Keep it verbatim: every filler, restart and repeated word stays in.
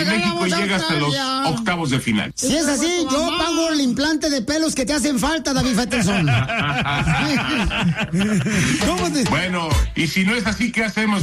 si México llega hasta los octavos de final. Si es así, yo pago el implante de pelos que te hacen falta, David Faitelson. Bueno, y si no es así, ¿qué hacemos?